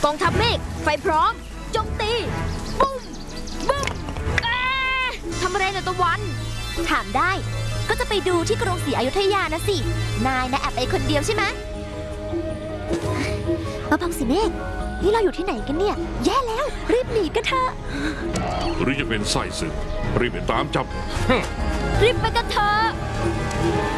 องทัพเมฆไฟพร้อมโจมตีบุ้มบุ้มทำอะไรนะตะวันถามได้ก็จะไปดูที่กรุงศรีอยุธยานะสินายนะแอบไปคนเดียวใช่ไหมมาพังสิเมฆนี่เราอยู่ที่ไหนกันเนี่ยแย่แล้วรีบหนีกันเถอะหรือจะเป็นไส้ศึกรีบไปตามจับรีบไปกันเถอะ